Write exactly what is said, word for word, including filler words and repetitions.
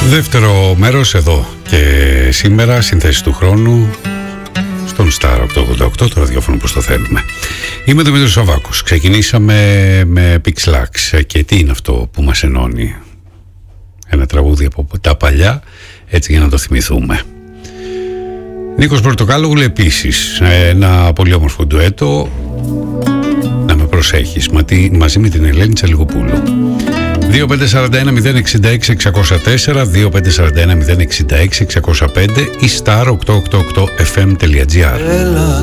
Δεύτερο μέρος εδώ και σήμερα, συνθέση του χρόνου στον Star οκτακόσια ογδόντα οκτώ, το ραδιόφωνο που το θέλουμε. Είμαι ο Δημήτρης Σαββάκος. Ξεκινήσαμε με Pixlax. Και τι είναι αυτό που μας ενώνει? Ένα τραγούδι από τα παλιά, έτσι για να το θυμηθούμε. Νίκος Πορτοκάλογλου επίσης, ένα πολύ όμορφο ντουέτο, Να με προσέχεις, μαζί με την Ελένη Τσαλιγοπούλου. δύο πέντε τέσσερα ένα μηδέν έξι έξι εξακόσια τέσσερα, δύο πέντε τέσσερα ένα μηδέν έξι έξι εξακόσια πέντε ή star οκτακόσια ογδόντα οκτώ εφ εμ τελεία τζι άρ. Έλα